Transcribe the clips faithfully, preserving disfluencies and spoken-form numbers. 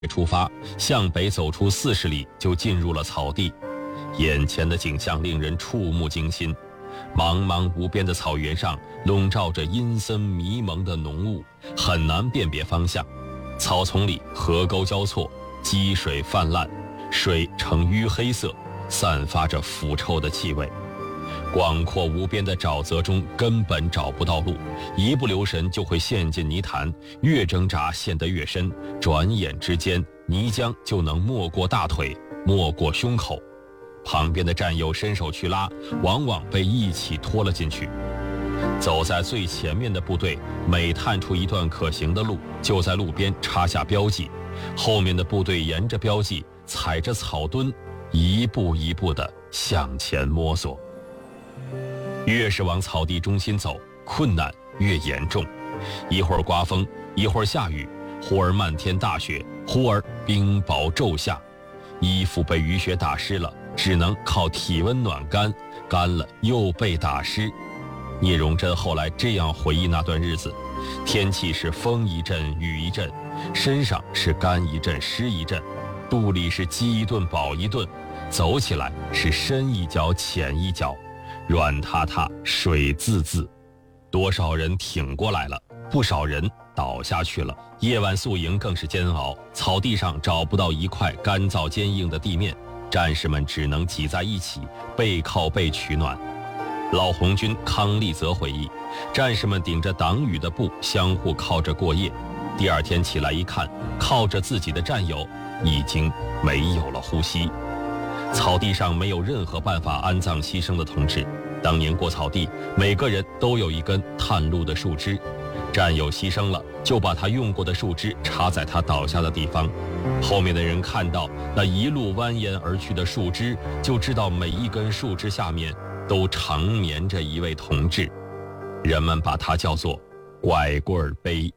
出发，向北走出四十里，就进入了草地。眼前的景象令人触目惊心，茫茫无边的草原上笼罩着阴森迷蒙的浓雾，很难辨别方向。草丛里河沟交错，积水泛滥，水呈淤黑色，散发着腐臭的气味。广阔无边的沼泽中根本找不到路，一不留神就会陷进泥潭，越挣扎陷得越深，转眼之间泥浆就能没过大腿，没过胸口。旁边的战友伸手去拉，往往被一起拖了进去。走在最前面的部队每探出一段可行的路，就在路边插下标记，后面的部队沿着标记踩着草墩，一步一步地向前摸索。越是往草地中心走，困难越严重。一会儿刮风，一会儿下雨，忽而漫天大雪，忽而冰雹骤下，衣服被雨雪打湿了，只能靠体温暖干，干了又被打湿。聂荣臻后来这样回忆那段日子：天气是风一阵雨一阵，身上是干一阵湿一阵，肚里是饥一顿饱一顿，走起来是深一脚浅一脚，软塌塌水渍渍。多少人挺过来了，不少人倒下去了。夜晚宿营更是煎熬，草地上找不到一块干燥坚硬的地面，战士们只能挤在一起，背靠背取暖。老红军康立泽回忆，战士们顶着挡雨的布相互靠着过夜，第二天起来一看，靠着自己的战友已经没有了呼吸。草地上没有任何办法安葬牺牲的同志，当年过草地，每个人都有一根探路的树枝，战友牺牲了，就把他用过的树枝插在他倒下的地方。后面的人看到那一路蜿蜒而去的树枝，就知道每一根树枝下面都长眠着一位同志，人们把它叫做拐棍碑。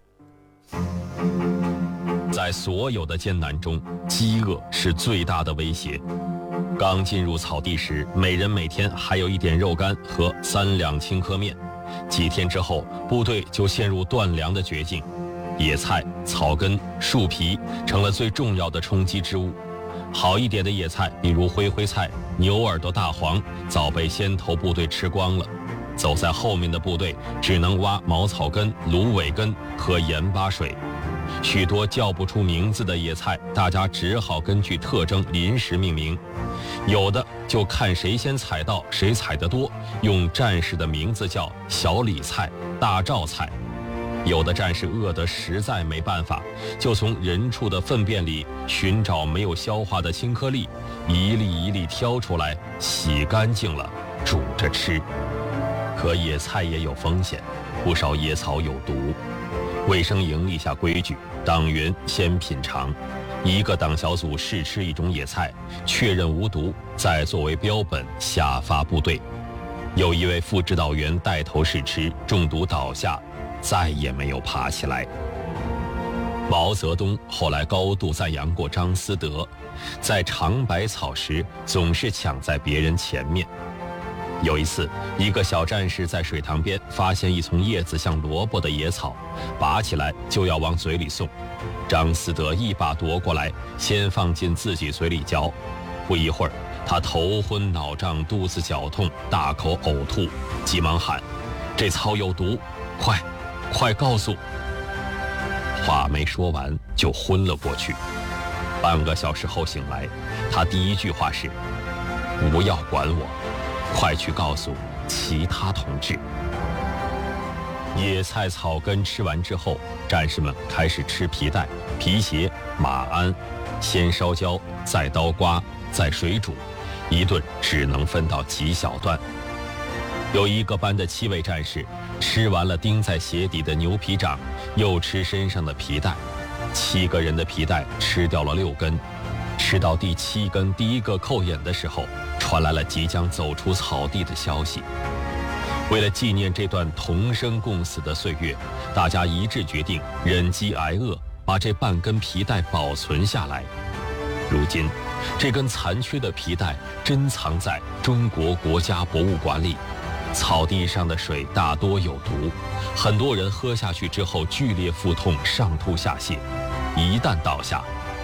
在所有的艰难中，饥饿是最大的威胁。刚进入草地时，每人每天还有一点肉干和三两青稞面。几天之后，部队就陷入断粮的绝境，野菜、草根、树皮成了最重要的充饥之物。好一点的野菜，比如灰灰菜、牛耳朵大黄，早被先头部队吃光了。走在后面的部队只能挖茅草根、芦苇根和盐巴水。许多叫不出名字的野菜，大家只好根据特征临时命名。有的就看谁先采到，谁采得多，用战士的名字叫小李菜、大赵菜。有的战士饿得实在没办法，就从人畜的粪便里寻找没有消化的青颗粒，一粒一粒挑出来，洗干净了煮着吃。可野菜也有风险，不少野草有毒。卫生营立下规矩，党员先品尝，一个党小组试吃一种野菜，确认无毒，再作为标本下发部队。有一位副指导员带头试吃，中毒倒下，再也没有爬起来。毛泽东后来高度赞扬过张思德，在尝百草时总是抢在别人前面。有一次，一个小战士在水塘边发现一丛叶子像萝卜的野草，拔起来就要往嘴里送。张思德一把夺过来，先放进自己嘴里嚼。不一会儿，他头昏脑胀，肚子绞痛，大口呕吐，急忙喊：“这草有毒，快，快告诉！”话没说完就昏了过去。半个小时后醒来，他第一句话是：“不要管我，快去告诉其他同志。”野菜草根吃完之后，战士们开始吃皮带、皮鞋、马鞍，先烧焦，再刀刮，再水煮，一顿只能分到几小段。有一个班的七位战士吃完了钉在鞋底的牛皮掌，又吃身上的皮带，七个人的皮带吃掉了六根。吃到第七根第一个扣眼的时候，传来了即将走出草地的消息。为了纪念这段同生共死的岁月，大家一致决定忍饥挨饿，把这半根皮带保存下来。如今，这根残缺的皮带珍藏在中国国家博物馆里。草地上的水大多有毒，很多人喝下去之后剧烈腹痛，上吐下泻，一旦倒下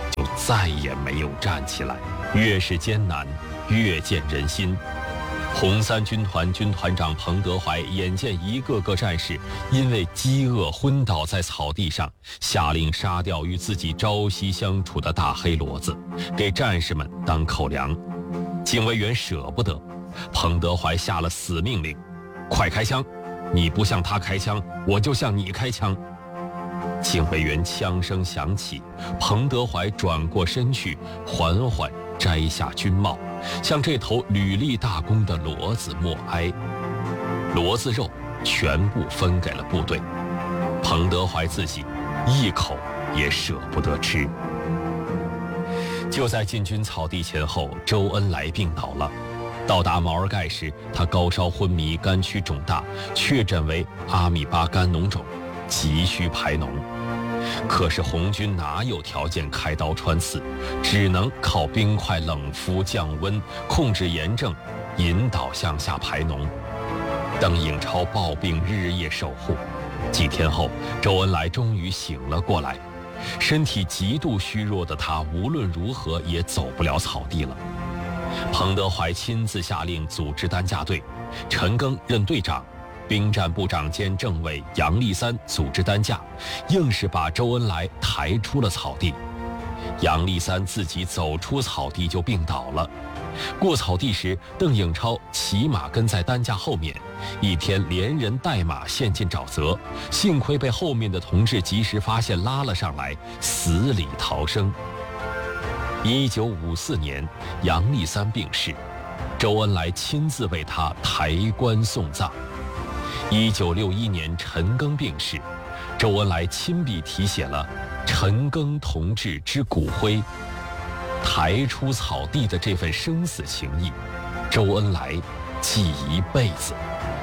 再也没有站起来。越是艰难，越见人心。红三军团军团长彭德怀眼见一个个战士因为饥饿昏倒在草地上，下令杀掉与自己朝夕相处的大黑骡子，给战士们当口粮。警卫员舍不得，彭德怀下了死命令：快开枪！你不向他开枪，我就向你开枪。警卫员枪声响起，彭德怀转过身去，缓缓摘下军帽，向这头屡立大功的骡子默哀。骡子肉全部分给了部队，彭德怀自己一口也舍不得吃。就在进军草地前后，周恩来病倒了。到达毛尔盖时，他高烧昏迷，肝区肿大，确诊为阿米巴肝脓肿，急需排脓。可是红军哪有条件开刀穿刺，只能靠冰块冷敷降温，控制炎症，引导向下排脓。邓颖超抱病日夜守护，几天后，周恩来终于醒了过来。身体极度虚弱的他，无论如何也走不了草地了。彭德怀亲自下令组织担架队，陈赓任队长，兵站部长兼政委杨立三组织担架，硬是把周恩来抬出了草地。杨立三自己走出草地就病倒了。过草地时，邓颖超骑马跟在担架后面，一天连人带马陷进沼泽，幸亏被后面的同志及时发现，拉了上来，死里逃生。一九五四年，杨立三病逝，周恩来亲自为他抬棺送葬。一九六一年，陈赓病逝，周恩来亲笔题写了“陈赓同志之骨灰”。抬出草地的这份生死情谊，周恩来记一辈子。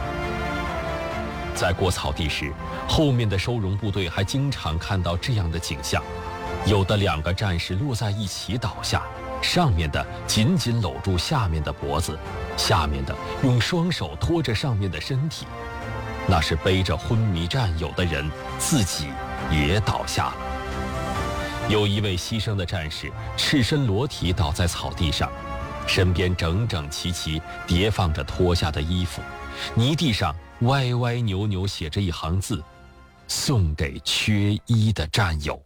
在过草地时，后面的收容部队还经常看到这样的景象：有的两个战士摞在一起倒下，上面的紧紧搂住下面的脖子，下面的用双手托着上面的身体，那是背着昏迷战友的人自己也倒下了。有一位牺牲的战士赤身裸体倒在草地上，身边整整齐齐叠放着脱下的衣服，泥地上歪歪扭扭写着一行字：送给缺衣的战友。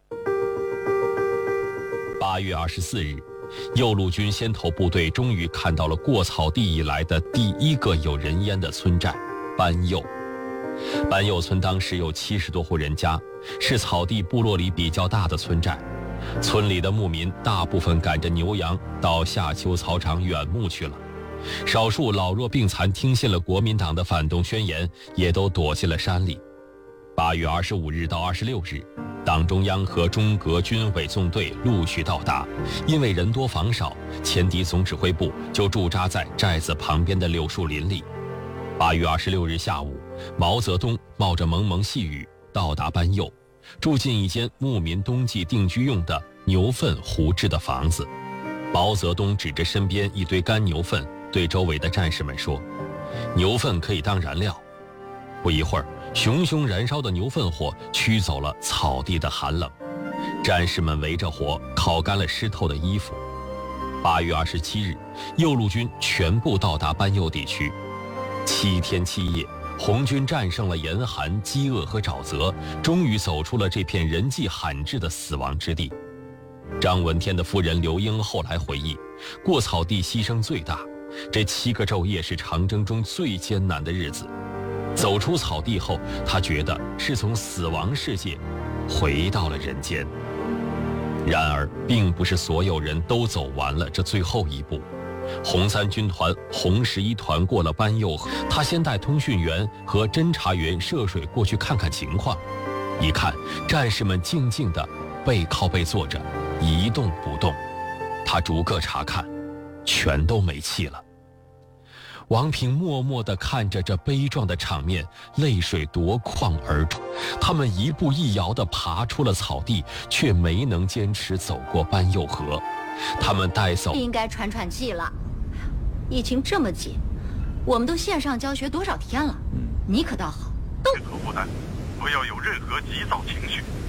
八月二十四日，右路军先头部队终于看到了过草地以来的第一个有人烟的村寨班右。班右村当时有七十多户人家，是草地部落里比较大的村寨。村里的牧民大部分赶着牛羊到夏秋草场远牧去了，少数老弱病残听信了国民党的反动宣言，也都躲进了山里。八月二十五日到二十六日，党中央和中革军委纵队陆续到达，因为人多防少，前敌总指挥部就驻扎在寨子旁边的柳树林里。八月二十六日下午，毛泽东冒着蒙蒙细雨到达班右，住进一间牧民冬季定居用的牛粪糊制的房子。毛泽东指着身边一堆干牛粪，对周围的战士们说：牛粪可以当燃料。不一会儿，熊熊燃烧的牛粪火驱走了草地的寒冷，战士们围着火烤干了湿透的衣服。八月二十七日，右路军全部到达班右地区。七天七夜，红军战胜了严寒、饥饿和沼泽，终于走出了这片人迹罕至的死亡之地。张闻天的夫人刘英后来回忆，过草地牺牲最大，这七个昼夜是长征中最艰难的日子。走出草地后，他觉得是从死亡世界回到了人间。然而，并不是所有人都走完了这最后一步。红三军团红十一团过了班右河，他先带通讯员和侦察员涉水过去看看情况。一看，战士们静静地背靠背坐着，一动不动。他逐个查看，全都没气了。王平默默地看着这悲壮的场面，泪水夺眶而出。他们一步一摇地爬出了草地，却没能坚持走过班右河。他们带走应该喘喘气了。疫情这么紧，我们都线上教学多少天了，你可倒好，都任何负担，不要有任何急躁情绪。